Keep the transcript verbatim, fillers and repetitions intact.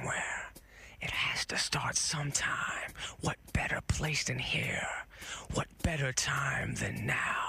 somewhere. It has to start sometime. What better place than here? What better time than now?